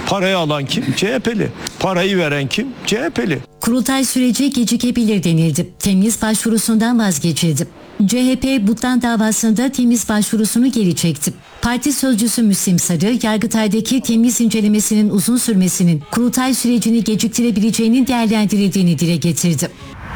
Parayı alan kim? CHP'li. Parayı veren kim? CHP'li. Kurultay süreci gecikebilir denildi. Temyiz başvurusundan vazgeçildi. CHP Butlan davasında temyiz başvurusunu geri çekti. Parti sözcüsü Müslim Sarı, Yargıtay'daki temyiz incelemesinin uzun sürmesinin kurultay sürecini geciktirebileceğinin değerlendirildiğini dile getirdi.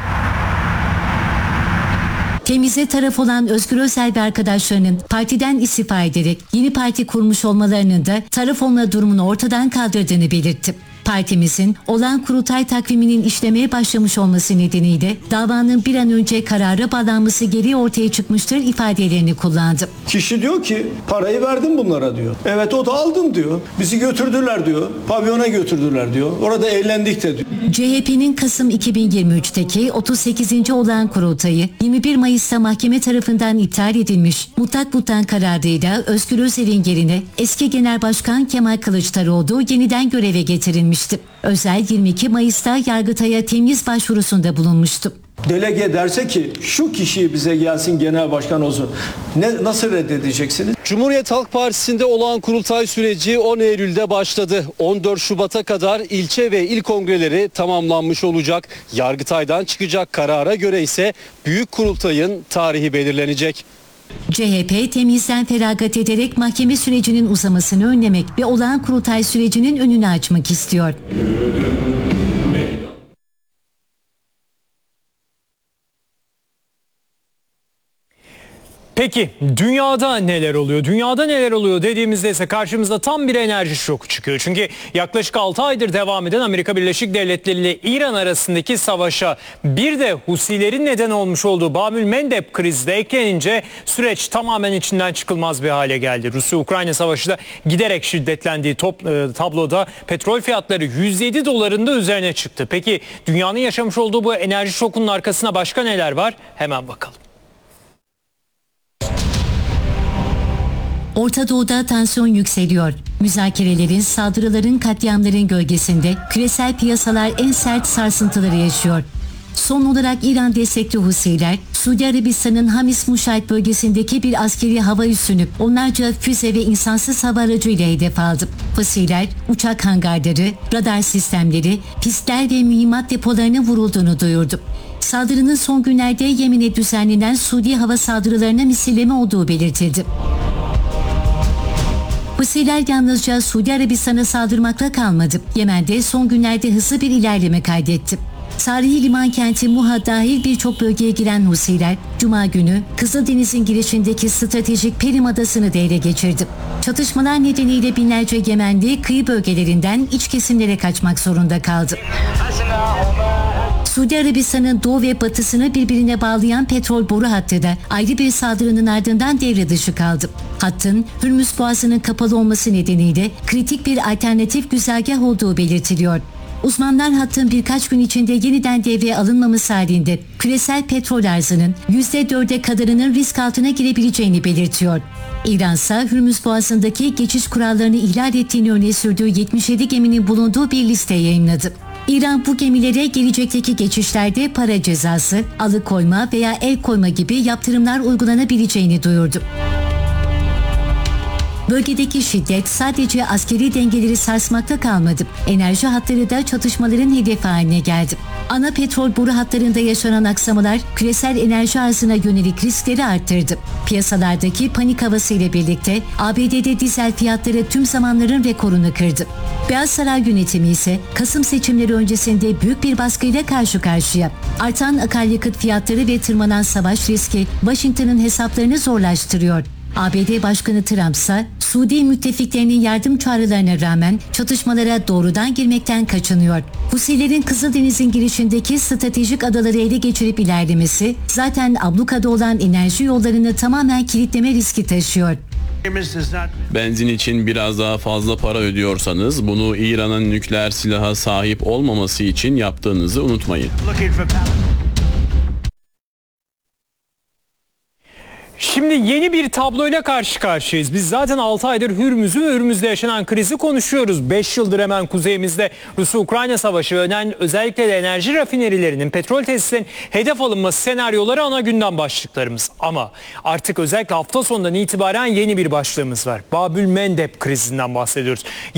Temyize taraf olan Özgür Özel ve arkadaşlarının partiden istifa ederek yeni parti kurmuş olmalarının da taraf olma durumunu ortadan kaldırdığını belirtti. Partimizin olağan kurultay takviminin işlemeye başlamış olması nedeniyle davanın bir an önce karara bağlanması gereği ortaya çıkmıştır ifadelerini kullandı. Kişi diyor ki parayı verdim bunlara diyor. Evet o da aldım diyor. Bizi götürdüler diyor. Pavyona götürdüler diyor. Orada eğlendik de diyor. CHP'nin Kasım 2023'teki 38. olağan kurultayı 21 Mayıs'ta mahkeme tarafından iptal edilmiş. Mutlak butlan kararıyla Özgür Özel'in yerine eski Genel Başkan Kemal Kılıçdaroğlu yeniden göreve getirilmişti. Özel 22 Mayıs'ta Yargıtay'a temyiz başvurusunda bulunmuştu. Delege derse ki şu kişi bize gelsin genel başkan olsun. Nasıl reddedeceksiniz? Cumhuriyet Halk Partisi'nde olağan kurultay süreci 10 Eylül'de başladı. 14 Şubat'a kadar ilçe ve il kongreleri tamamlanmış olacak. Yargıtay'dan çıkacak karara göre ise büyük kurultayın tarihi belirlenecek. CHP temyizden feragat ederek mahkeme sürecinin uzamasını önlemek ve olağan kurultay sürecinin önünü açmak istiyor. Peki dünyada neler oluyor? Dünyada neler oluyor dediğimizde ise karşımıza tam bir enerji şoku çıkıyor. Çünkü yaklaşık 6 aydır devam eden Amerika Birleşik Devletleri ile İran arasındaki savaşa bir de Husilerin neden olmuş olduğu Babül Mendeb krizi de eklenince süreç tamamen içinden çıkılmaz bir hale geldi. Rusya-Ukrayna savaşı da giderek şiddetlendiği tabloda petrol fiyatları 107 doların da üzerine çıktı. Peki dünyanın yaşamış olduğu bu enerji şokunun arkasına başka neler var? Hemen bakalım. Orta Doğu'da tansiyon yükseliyor. Müzakerelerin, saldırıların, katliamların gölgesinde küresel piyasalar en sert sarsıntıları yaşıyor. Son olarak İran destekli Husiler, Suudi Arabistan'ın Hamis Muşayt bölgesindeki bir askeri hava üssünü onlarca füze ve insansız hava aracıyla hedef aldı. Husiler, uçak hangarları, radar sistemleri, pistler ve mühimmat depolarının vurulduğunu duyurdu. Saldırının son günlerde Yemen'e düzenlenen Suudi hava saldırılarına misilleme olduğu belirtildi. Husiler yalnızca Suudi Arabistan'a saldırmakla kalmadı. Yemen'de son günlerde hızlı bir ilerleme kaydetti. Tarihi liman kenti Muha dahil birçok bölgeye giren Husiler, Cuma günü Kızıldeniz'in girişindeki stratejik Perim Adası'nı da ele geçirdi. Çatışmalar nedeniyle binlerce Yemenli kıyı bölgelerinden iç kesimlere kaçmak zorunda kaldı. Suudi Arabistan'ın doğu ve batısını birbirine bağlayan petrol boru hattı da ayrı bir saldırının ardından devre dışı kaldı. Hattın Hürmüz Boğazı'nın kapalı olması nedeniyle kritik bir alternatif güzergah olduğu belirtiliyor. Uzmanlar hattın birkaç gün içinde yeniden devreye alınmaması halinde küresel petrol arzının %4'e kadarının risk altına girebileceğini belirtiyor. İran ise Hürmüz Boğazı'ndaki geçiş kurallarını ihlal ettiğini öne sürdüğü 77 geminin bulunduğu bir liste yayımladı. İran bu gemilere gelecekteki geçişlerde para cezası, alıkoyma veya el koyma gibi yaptırımlar uygulanabileceğini duyurdu. Bölgedeki şiddet sadece askeri dengeleri sarsmakta kalmadı. Enerji hatları da çatışmaların hedefi haline geldi. Ana petrol boru hatlarında yaşanan aksamalar küresel enerji arzına yönelik riskleri arttırdı. Piyasalardaki panik havası ile birlikte ABD'de dizel fiyatları tüm zamanların rekorunu kırdı. Beyaz Saray yönetimi ise Kasım seçimleri öncesinde büyük bir baskıyla karşı karşıya. Artan akaryakıt fiyatları ve tırmanan savaş riski Washington'ın hesaplarını zorlaştırıyor. ABD Başkanı Trump ise Suudi müttefiklerinin yardım çağrılarına rağmen çatışmalara doğrudan girmekten kaçınıyor. Husilerin Kızıldeniz'in girişindeki stratejik adaları ele geçirip ilerlemesi zaten ablukada olan enerji yollarını tamamen kilitleme riski taşıyor. Benzin için biraz daha fazla para ödüyorsanız bunu İran'ın nükleer silaha sahip olmaması için yaptığınızı unutmayın. Şimdi yeni bir tabloyla karşı karşıyayız. Biz zaten 6 aydır Hürmüz'ü ve Hürmüz'de yaşanan krizi konuşuyoruz. 5 yıldır hemen kuzeyimizde Rusya-Ukrayna savaşı ve özellikle de enerji rafinerilerinin, petrol tesislerinin hedef alınması senaryoları ana gündem başlıklarımız. Ama artık özellikle hafta sonundan itibaren yeni bir başlığımız var. Babül Mendeb krizinden bahsediyoruz.